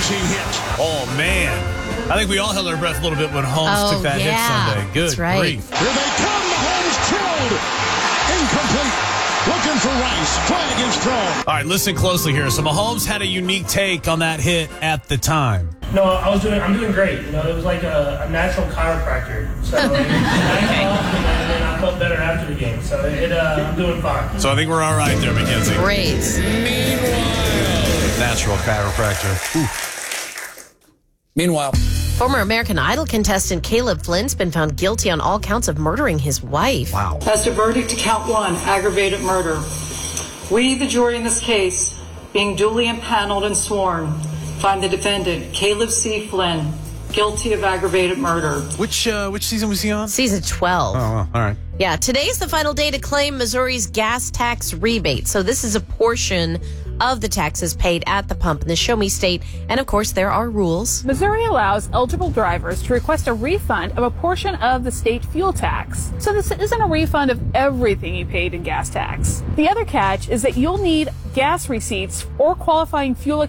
amazing hit. Oh, man. I think we all held our breath a little bit when Holmes took that hit Sunday. Good grief. Here they come. Mahomes drilled. Incomplete. Looking for Rice. Flag is thrown. All right, listen closely here. So Mahomes had a unique take on that hit at the time. No, I'm doing great. You know, it was like a natural chiropractor. So and then I felt better after the game. So I'm doing fine. So I think we're all right there, Mackenzie. Great. Natural chiropractor. Ooh. Meanwhile, Former American Idol contestant Caleb Flynn's been found guilty on all counts of murdering his wife. Wow. As to verdict to count 1, aggravated murder. We, the jury in this case, being duly impaneled and sworn, find the defendant, Caleb C. Flynn, guilty of aggravated murder. Which season was he on? Season 12. Oh, well, all right. Yeah, today's the final day to claim Missouri's gas tax rebate. So this is a portion of the taxes paid at the pump in the Show Me state. And of course, there are rules. Missouri allows eligible drivers to request a refund of a portion of the state fuel tax. So this isn't a refund of everything you paid in gas tax. The other catch is that you'll need gas receipts or qualifying fuel